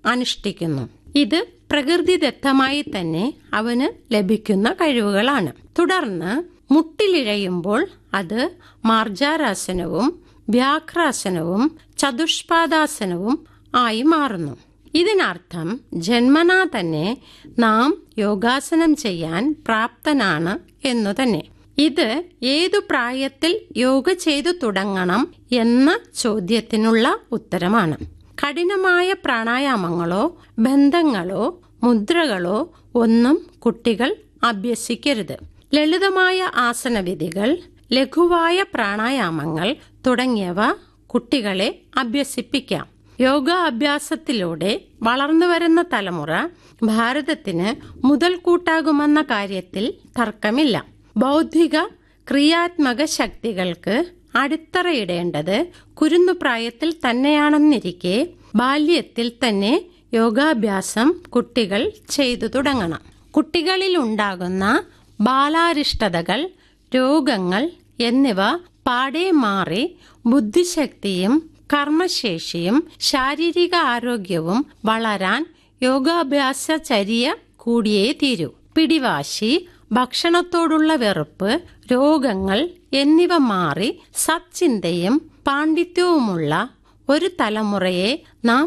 അനുഷ്ഠിക്കുന്നു. ഇത് പ്രകൃതിദത്തമായി തന്നെ അവന് ലഭിക്കുന്ന കഴിവുകളാണ്. തുടർന്ന് മുട്ടിലിഴയുമ്പോൾ അത് മാർജാരാസനവും വ്യാഘ്രാസനവും ചതുഷ്പാദാസനവും ആയി മാറുന്നു. ഇതിനർത്ഥം ജന്മനാ തന്നെ നാം യോഗാസനം ചെയ്യാൻ പ്രാപ്തനാണ് എന്നു തന്നെ. ഇത് ഏതു പ്രായത്തിൽ യോഗ ചെയ്തു തുടങ്ങണം എന്ന ചോദ്യത്തിനുള്ള ഉത്തരമാണ്. കഠിനമായ പ്രാണായാമങ്ങളോ ബന്ധങ്ങളോ മുദ്രകളോ ഒന്നും കുട്ടികൾ അഭ്യസിക്കരുത്. ലളിതമായ ആസനവിധികൾ, ലഘുവായ പ്രാണായാമങ്ങൾ തുടങ്ങിയവ കുട്ടികളെ അഭ്യസിപ്പിക്കാം. യോഗാഭ്യാസത്തിലൂടെ വളർന്നുവരുന്ന തലമുറ ഭാരതത്തിന് മുതൽക്കൂട്ടാകുമെന്ന കാര്യത്തിൽ തർക്കമില്ല. ബൗദ്ധിക ക്രിയാത്മക ശക്തികൾക്ക് അടിത്തറയിടേണ്ടത് കുരുന്നുപ്രായത്തിൽ തന്നെയാണെന്നിരിക്കെ ബാല്യത്തിൽ തന്നെ യോഗാഭ്യാസം കുട്ടികൾ ചെയ്തു തുടങ്ങണം. കുട്ടികളിൽ ഉണ്ടാകുന്ന ബാലാരിഷ്ടതകൾ, രോഗങ്ങൾ എന്നിവ പാടെ മാറി ബുദ്ധിശക്തിയും കർമ്മശേഷിയും ശാരീരിക ആരോഗ്യവും വളരാൻ യോഗാഭ്യാസചര്യ കൂടിയേ തീരൂ. പിടിവാശി, ഭക്ഷണത്തോടുള്ള വെറുപ്പ്, രോഗങ്ങൾ എന്നിവ മാറി സച്ചിന്തയും പാണ്ഡിത്യവുമുള്ള ഒരു തലമുറയെ നാം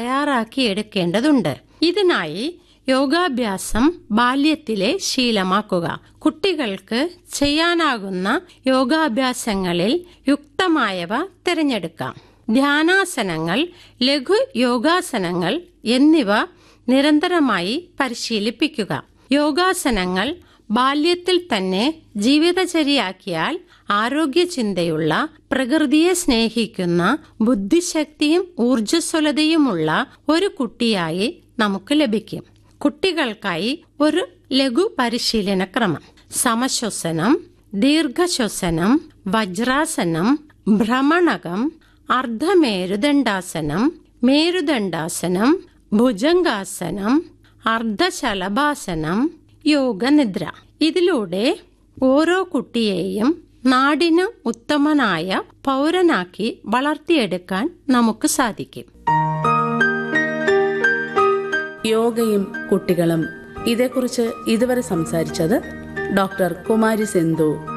തയ്യാറാക്കിയെടുക്കേണ്ടതുണ്ട്. ഇതിനായി യോഗാഭ്യാസം ബാല്യത്തിലെ ശീലമാക്കുക. കുട്ടികൾക്ക് ചെയ്യാനാകുന്ന യോഗാഭ്യാസങ്ങളിൽ യുക്തമായവ തിരഞ്ഞെടുക്കാം. ധ്യാനാസനങ്ങൾ, ലഘു യോഗാസനങ്ങൾ എന്നിവ നിരന്തരമായി പരിശീലിപ്പിക്കുക. യോഗാസനങ്ങൾ ബാല്യത്തിൽ തന്നെ ജീവിതചര്യയാക്കിയാൽ ആരോഗ്യചിന്തയുള്ള, പ്രകൃതിയെ സ്നേഹിക്കുന്ന, ബുദ്ധിശക്തിയും ഊർജ്ജസ്വലതയുമുള്ള ഒരു കുട്ടിയായി നമുക്ക് ലഭിക്കും. കുട്ടികൾക്കായി ഒരു ലഘു പരിശീലന ക്രമം: സമശ്വസനം, ദീർഘശ്വസനം, വജ്രാസനം, ഭ്രമണകം, അർദ്ധമേരുദണ്ഡാസനം, മേരുദണ്ഡാസനം, ഭുജംഗാസനം, അർദ്ധശലഭാസനം, യോഗനിദ്ര. ഇതിലൂടെ ഓരോ കുട്ടിയെയും നാടിന് ഉത്തമനായ പൗരനാക്കി വളർത്തിയെടുക്കാൻ നമുക്ക് സാധിക്കും. യോഗയും കുട്ടികളും, ഇതേക്കുറിച്ച് ഇതുവരെ സംസാരിച്ചത് ഡോക്ടർ കുമാരി സെന്തു.